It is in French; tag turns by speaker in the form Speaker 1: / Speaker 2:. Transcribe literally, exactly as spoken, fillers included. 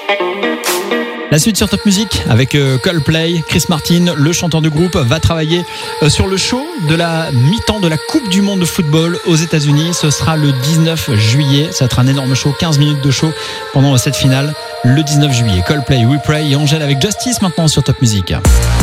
Speaker 1: La suite sur Top Music avec Coldplay. Chris Martin, le chanteur du groupe, va travailler sur le show de la mi-temps de la Coupe du Monde de football aux États-Unis. Ce sera le dix-neuf juillet. Ça va être un énorme show, quinze minutes de show pendant cette finale le dix-neuf juillet. Coldplay, We Pray et Angèle avec Justice maintenant sur Top Music.